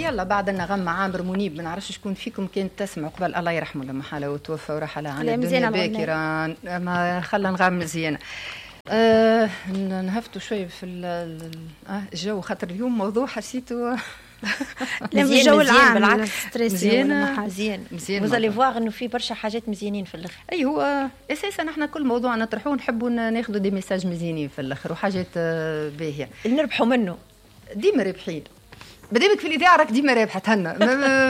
يلا بعد النغم عامر منيب، ما نعرفش شكون فيكم كانت تسمع قبل الله يرحمه لما حاله وتوفى وراح على عن الدنيا باكرة. ما خلى نغم مزيانة. نهفتوا شوي في الجو، خاطر اليوم موضوع حسيته الجو العام بالعكس مزيان. وزالي فواغ انه في برشا حاجات مزيانين في الاخر. اي هو اساسا احنا كل موضوع نطرحوه نحبوا ناخذوا دي ميساج مزيانين في الاخر وحاجات باهيه نربحوا منه. ديما رابحين بديمك في الاذاعه، راك ديما رابحه تهنى.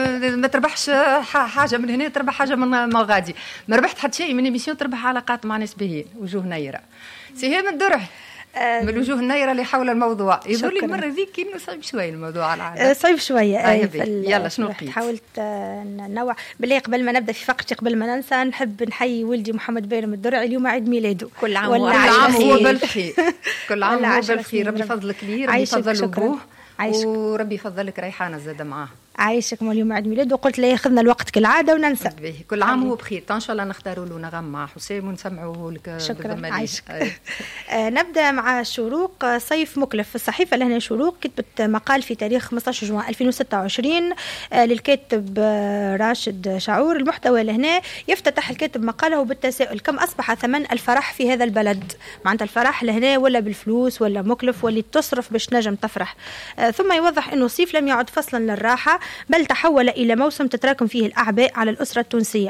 ما تربحش حاجه من هنا، تربح حاجه من غادي. ما ربحت حتى شيء من ايميسيون، تربح علاقات مع ناس باهيين، وجوه نيره. سي من الدرع من الوجوه النيره اللي حول الموضوع. يقول لي المره ذيك كأنه صعب شويه الموضوع على العاده. صعب شويه. يلا شنو لقيت؟ حاولت ننوع بالله. قبل ما نبدا في فقرتي، قبل ما ننسى، نحب نحيي ولدي محمد بيرم الدرعي، اليوم عيد ميلاده. كل عام هو بالخير. كل عام هو بالخير. ربي يفضلك ليه، ربي يفضل ابوه، وربي يفضلك ريحانه زاده معاه. عايشكم اليوم عيد ميلاد، وقلت له ياخذنا الوقت كالعاده وننسى. كل عام هو بخير. ان شاء الله نختاروا له نغم مع حسام ونسمعوه لك. شكرا. عايشك. نبدا مع شروق صيف مكلف. في الصحيفه لهنا شروق كتبت مقال في تاريخ 15 جوان 2026 للكاتب راشد شعور. المحتوى لهنا يفتتح الكاتب مقاله بالتساؤل: كم اصبح ثمن الفرح في هذا البلد؟ معناتها الفرح لهنا ولا بالفلوس ولا مكلف واللي تصرف باش نجم تفرح. ثم يوضح انه الصيف لم يعد فصلا للراحه، بل تحول إلى موسم تتراكم فيه الأعباء على الأسرة التونسية،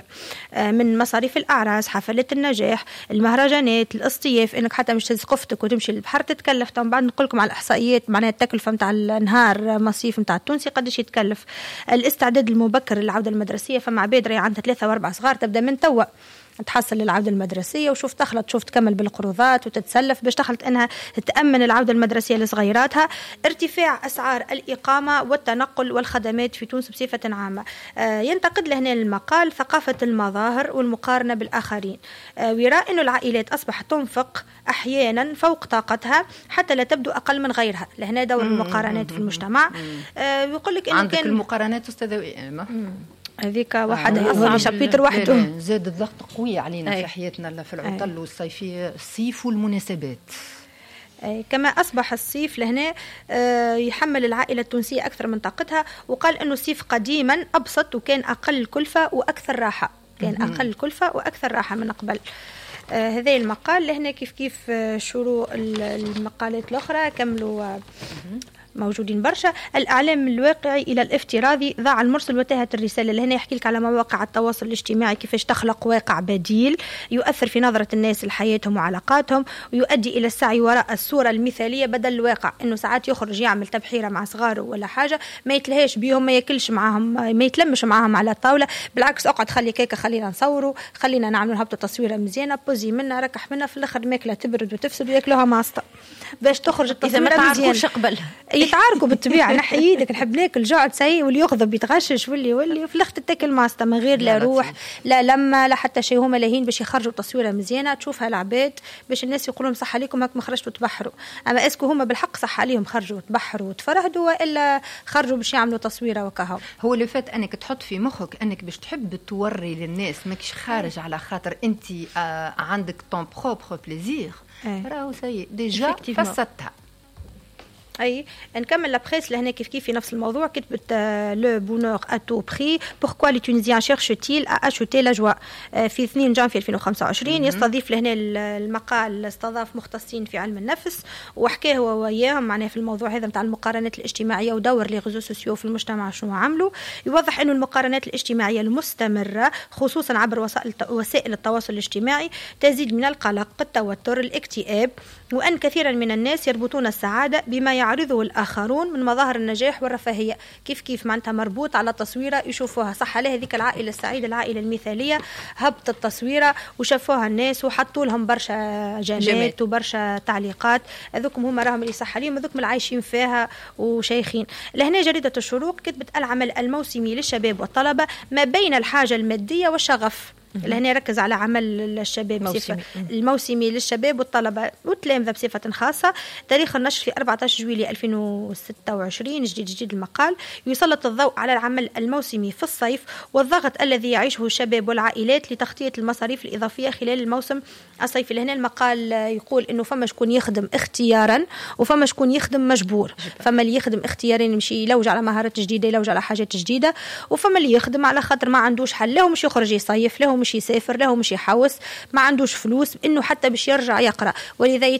من مصاريف الأعراس، حفلات النجاح، المهرجانات، الاصطياف، إنك حتى مش تهز قفتك وتمشي للبحر تتكلف. طبعا بعد نقول لكم على الإحصائيات، معناها التكلفة متاع النهار مصيف متاع التونسي قديش يتكلف. الاستعداد المبكر للعودة المدرسية، فمع عباد راهي عندها 3 و4 صغار تبدأ من توا تحصل للعودة المدرسية، وشوف تخلط، شوف تكمل بالقروضات وتتسلف باش تخلط انها تأمن العودة المدرسية لصغيراتها. ارتفاع أسعار الإقامة والتنقل والخدمات في تونس بصفة عامة. ينتقد لهنا المقال ثقافة المظاهر والمقارنة بالآخرين، ويرى أن العائلات أصبحت تنفق أحيانا فوق طاقتها حتى لا تبدو أقل من غيرها. لهنا دور المقارنات في المجتمع. يقول لك إنه عندك المقارنات أستاذ هذيك واحدة هو شابيتر وحده. زاد الضغط قوي علينا في حياتنا في العطل والصيفية، الصيف والمناسبات. كما أصبح الصيف لهنا يحمل العائلة التونسية أكثر من طاقتها. وقال أنه الصيف قديما أبسط وكان أقل كلفة وأكثر راحة، كان أقل كلفة وأكثر راحة من قبل. هذا المقال لهنا كيف شروع المقالات الأخرى كملوا موجودين برشا. الإعلام الواقعي إلى الافتراضي، ضاع المرسل وتاهت الرسالة. لهنا يحكي لك على مواقع التواصل الاجتماعي كيفاش تخلق واقع بديل يؤثر في نظرة الناس لحياتهم وعلاقاتهم، ويؤدي إلى السعي وراء الصورة المثالية بدل الواقع. إنه ساعات يخرج يعمل تبحيرة مع صغاره ولا حاجة، ما يتلهاش بيهم، ما ياكلش معهم، ما يتلمش معهم على الطاولة، بالعكس اقعد خلي كيكة، خلينا نصوروا، خلينا نعمل هبطة تصويرة مزيانة، بوزي منا ركح منا، في الآخر ماكلة تبرد وتفسد وياكلوها ماسطة باش تخرج التصويرة مزيانة. يتعاركوا بالطبيعه. نحي يدك، نحب ناكل، جعد سي، واللي يغضب يتغشش، واللي في الاخر تاكل ماسطه من غير لا روح لا لما لا حتى شيء. هما لاهين باش يخرجوا تصويره مزيانه تشوفها العباد باش الناس يقولون صح عليكم هاك ما خرجتوا تبحروا. اما اسكو هما بالحق صح عليهم خرجوا تبحروا وتفرهدوا، والا خرجوا باش يعملوا تصويره وكهو؟ هو اللي فات انك تحط في مخك انك باش تحب توري للناس، ماكش خارج على خاطر انت عندك طون بروبر بليزير. راهو سي ديجا فسدتها. اي نكمل لابريس لهنا كيف في نفس الموضوع. كتبت لو بونور ا تو بري، بوركوا لي تونيزيان شيرشتيل ا اشوتي لا جوا. في 2 جانفي 2025 يستضيف لهنا المقال، استضاف مختصين في علم النفس وحكاه هو وياهم معناه في الموضوع هذا نتاع المقارنات الاجتماعيه ودور لي ريزو سوسيو في المجتمع شنو عملوا. يوضح انه المقارنات الاجتماعيه المستمره خصوصا عبر وسائل التواصل الاجتماعي تزيد من القلق، التوتر، الاكتئاب، وان كثيرا من الناس يربطون السعاده بما يعرضه الآخرون من مظاهر النجاح والرفاهية. كيف معناتها مربوط على تصويرة يشوفوها صح عليه هذيك العائلة السعيدة، العائلة المثالية، هبط التصويرة وشافوها الناس وحطوا لهم برشا جمات وبرشا تعليقات. هذوكم هما راهم اللي صح عليهم، هذوكم اللي عايشين فيها وشيخين. لهنا جريدة الشروق كتبت العمل الموسمي للشباب والطلبة ما بين الحاجة المادية والشغف. لهنا ركز على عمل الشباب الموسمي للشباب والطلبة والتلامذة بصفة خاصة. تاريخ النشر في 14 جويلية 2026. جديد المقال يسلط الضوء على العمل الموسمي في الصيف والضغط الذي يعيشه الشباب والعائلات لتغطية المصاريف الإضافية خلال الموسم الصيفي. لهنا المقال يقول إنه فما شكون يخدم اختيارا وفما شكون يخدم مجبور. فما اللي يخدم اختيارا يمشي يلوج على مهارات جديدة يلوج على حاجات جديدة، وفما اللي يخدم على خاطر ما عندوش حل، له مش يخرج يصيف، له مش يسافر، له مش يحوس، ما عندوش فلوس إنه حتى باش يرجع يقرأ. ولذا